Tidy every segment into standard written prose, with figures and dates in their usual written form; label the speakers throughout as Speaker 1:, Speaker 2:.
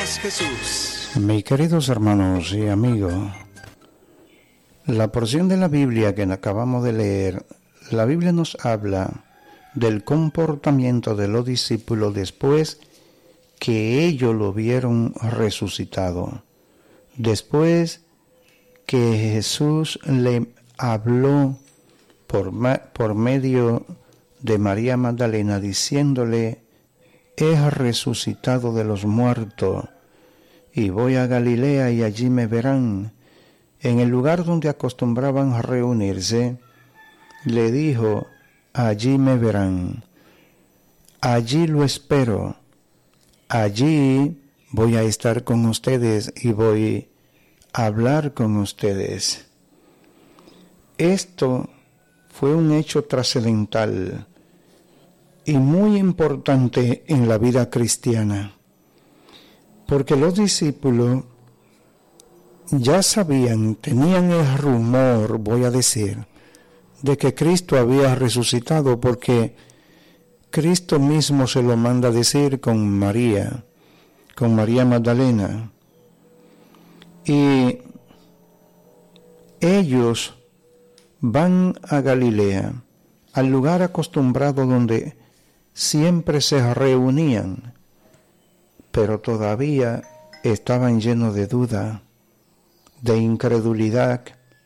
Speaker 1: es Jesús.
Speaker 2: Mis queridos hermanos y amigos, la porción de la Biblia que acabamos de leer, la Biblia nos habla del comportamiento de los discípulos después que ellos lo vieron resucitado. Después que Jesús le habló por medio de María Magdalena diciéndole: he resucitado de los muertos y voy a Galilea y allí me verán. En el lugar donde acostumbraban a reunirse, le dijo: allí me verán, allí lo espero, allí voy a estar con ustedes y voy a hablar con ustedes. Esto fue un hecho trascendental y muy importante en la vida cristiana, porque los discípulos ya sabían, tenían el rumor, voy a decir, de que Cristo había resucitado, porque Cristo mismo se lo manda decir con María Magdalena. Y ellos van a Galilea, al lugar acostumbrado donde siempre se reunían, pero todavía estaban llenos de duda, de incredulidad,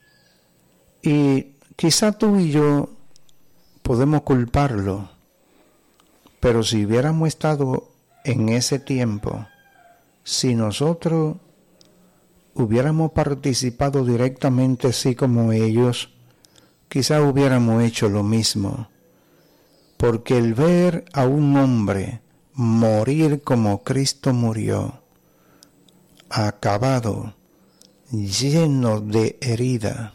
Speaker 2: y quizá tú y yo podemos culparlo, pero si hubiéramos estado en ese tiempo, si nosotros hubiéramos participado directamente así como ellos, quizá hubiéramos hecho lo mismo, porque el ver a un hombre morir como Cristo murió, acabado, lleno de herida,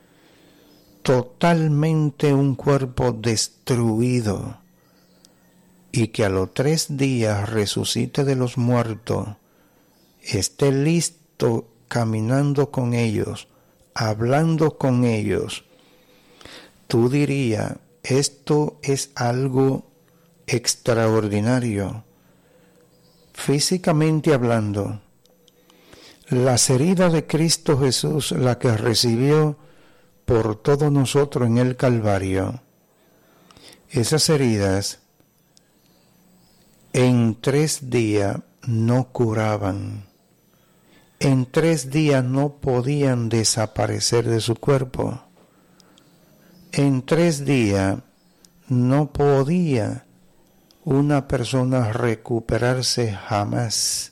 Speaker 2: totalmente un cuerpo destruido, y que a los 3 días resucite de los muertos, esté listo caminando con ellos, hablando con ellos, tú dirías: esto es algo extraordinario. Físicamente hablando, las heridas de Cristo Jesús, la que recibió por todos nosotros en el Calvario, esas heridas en 3 días no curaban. En 3 días no podían desaparecer de su cuerpo. En 3 días no podía una persona recuperarse jamás.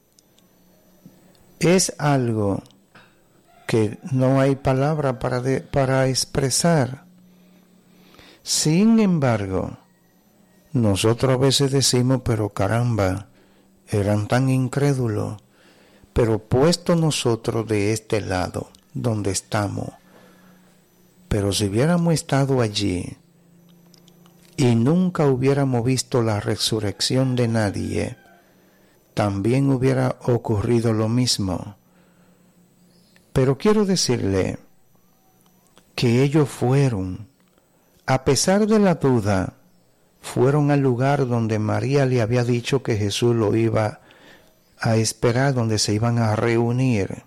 Speaker 2: Es algo que no hay palabra para expresar. Sin embargo, nosotros a veces decimos: pero caramba, eran tan incrédulos. Pero puesto nosotros de este lado, donde estamos, pero si hubiéramos estado allí y nunca hubiéramos visto la resurrección de nadie, también hubiera ocurrido lo mismo. Pero quiero decirle que ellos fueron, a pesar de la duda, fueron al lugar donde María le había dicho que Jesús lo iba a esperar, donde se iban a reunir.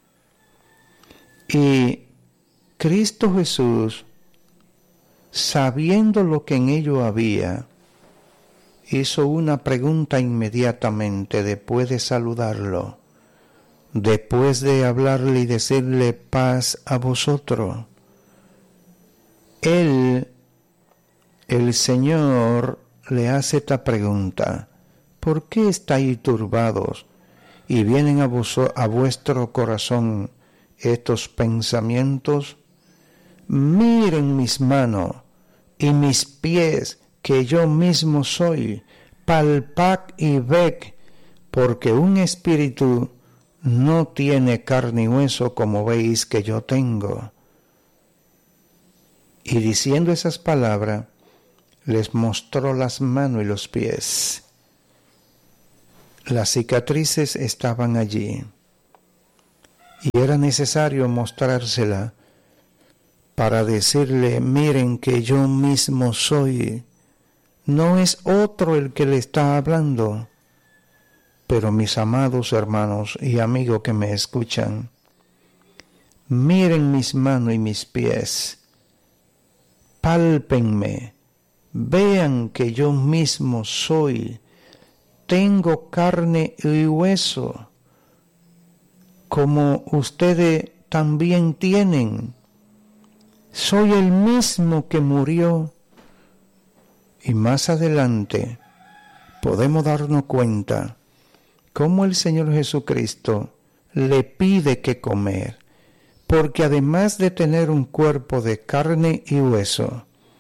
Speaker 2: Y Cristo Jesús, sabiendo lo que en ello había, hizo una pregunta inmediatamente después de saludarlo, después de hablarle y decirle: paz a vosotros. El Señor le hace esta pregunta: ¿por qué estáis turbados y vienen a vuestro corazón estos pensamientos? Miren mis manos y mis pies, que yo mismo soy. Palpad y ved, porque un espíritu no tiene carne y hueso como veis que yo tengo. Y diciendo esas palabras, les mostró las manos y los pies. Las cicatrices estaban allí, y era necesario mostrársela para decirle: miren que yo mismo soy. No es otro el que le está hablando. Pero mis amados hermanos y amigos que me escuchan, miren mis manos y mis pies, pálpenme, vean que yo mismo soy, tengo carne y hueso, como ustedes también tienen. Soy el mismo que murió. Y más adelante podemos darnos cuenta cómo el Señor Jesucristo le pide que comer, porque además de tener un cuerpo de carne y hueso,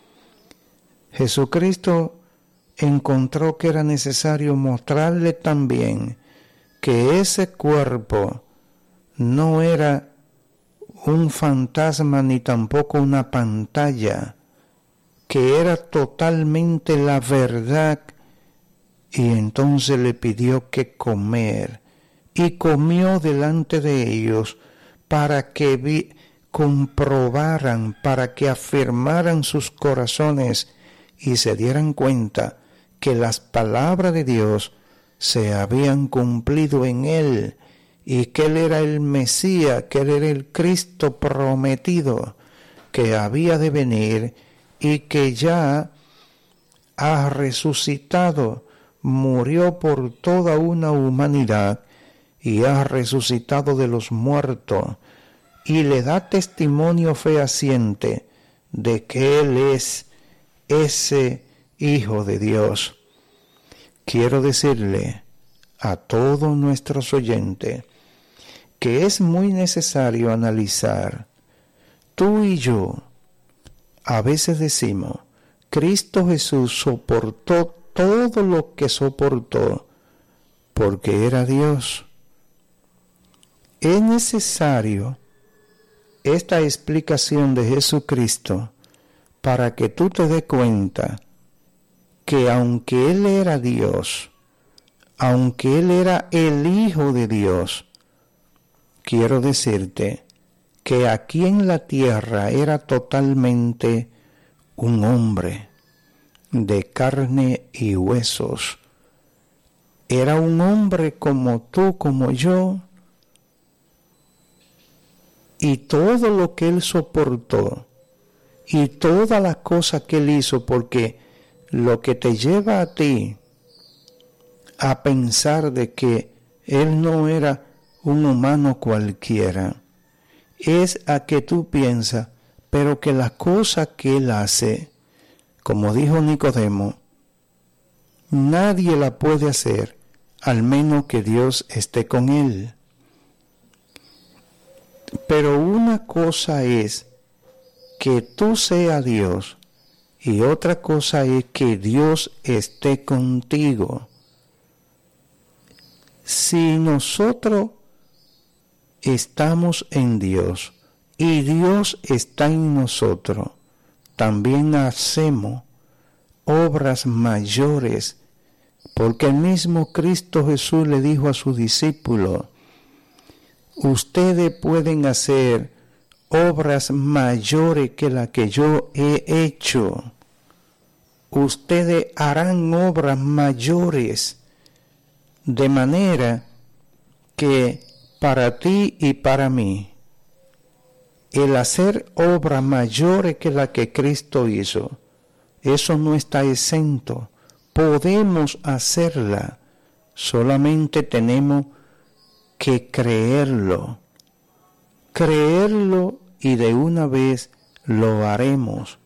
Speaker 2: Jesucristo encontró que era necesario mostrarle también que ese cuerpo no era un fantasma ni tampoco una pantalla, que era totalmente la verdad, y entonces le pidió que comer, y comió delante de ellos para que comprobaran, para que afirmaran sus corazones y se dieran cuenta que las palabras de Dios se habían cumplido en él, y que él era el Mesías, que él era el Cristo prometido, que había de venir y que ya ha resucitado, murió por toda una humanidad y ha resucitado de los muertos, y le da testimonio fehaciente de que él es ese Hijo de Dios. Quiero decirle a todos nuestros oyentes que es muy necesario analizar. Tú y yo a veces decimos, Cristo Jesús soportó todo lo que soportó porque era Dios. Es necesario esta explicación de Jesucristo para que tú te des cuenta que aunque Él era Dios, aunque Él era el Hijo de Dios, quiero decirte que aquí en la tierra era totalmente un hombre de carne y huesos. Era un hombre como tú, como yo, y todo lo que él soportó y todas las cosas que él hizo, porque lo que te lleva a ti a pensar de que él no era un humano cualquiera, es a que tú piensas, pero que las cosas que él hace, como dijo Nicodemo, nadie la puede hacer, al menos que Dios esté con él. Pero una cosa es que tú seas Dios, y otra cosa es que Dios esté contigo. Si nosotros estamos en Dios y Dios está en nosotros, también hacemos obras mayores, porque el mismo Cristo Jesús le dijo a sus discípulos, ustedes pueden hacer obras mayores que las que yo he hecho. Ustedes harán obras mayores, de manera que para ti y para mí, el hacer obras mayores que la que Cristo hizo, eso no está exento. Podemos hacerla, solamente tenemos que creerlo y de una vez lo haremos.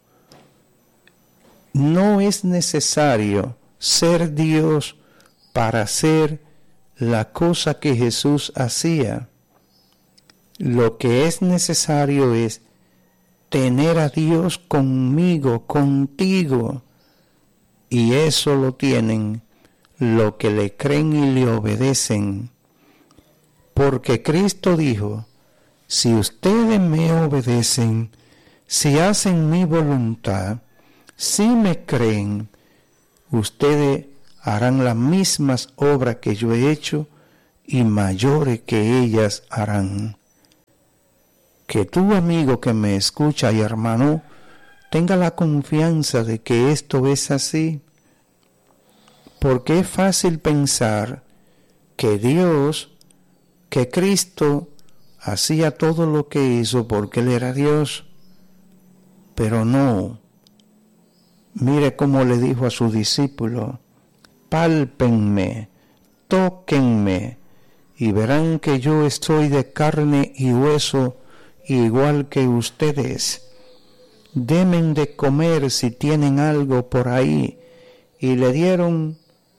Speaker 2: No es necesario ser Dios para hacer la cosa que Jesús hacía. Lo que es necesario es tener a Dios conmigo, contigo, y eso lo tienen los que le creen y le obedecen. Porque Cristo dijo, si ustedes me obedecen, si hacen mi voluntad, si me creen, ustedes harán las mismas obras que yo he hecho y mayores que ellas harán. Que tu amigo que me escucha y hermano tenga la confianza de que esto es así, porque es fácil pensar que Cristo hacía todo lo que hizo porque Él era Dios, pero no. Mire cómo le dijo a su discípulo: pálpenme, tóquenme, y verán que yo estoy de carne y hueso, igual que ustedes. Denme de comer si tienen algo por ahí. Y le dieron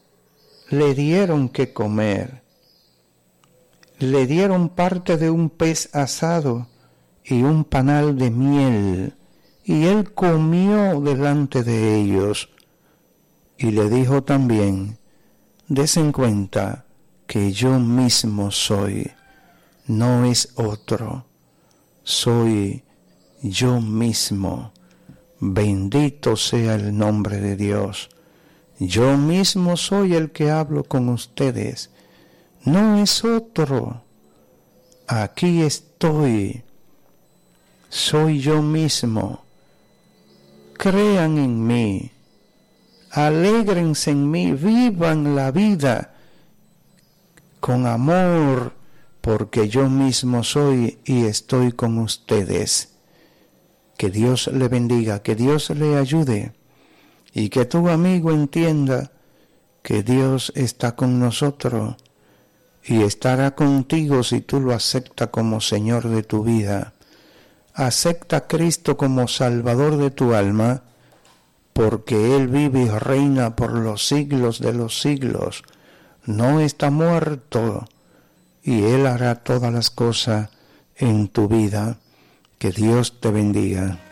Speaker 2: que comer. Le dieron parte de un pez asado y un panal de miel, y él comió delante de ellos. Y le dijo también: desen cuenta que yo mismo soy, no es otro, soy yo mismo. Bendito sea el nombre de Dios. Yo mismo soy el que hablo con ustedes, no es otro. Aquí estoy, soy yo mismo. Crean en mí, alégrense en mí, vivan la vida con amor, porque yo mismo soy y estoy con ustedes. Que Dios le bendiga, que Dios le ayude, y que tu amigo entienda que Dios está con nosotros y estará contigo si tú lo aceptas como Señor de tu vida. Acepta a Cristo como Salvador de tu alma, porque Él vive y reina por los siglos de los siglos. No está muerto, y Él hará todas las cosas en tu vida. Que Dios te bendiga.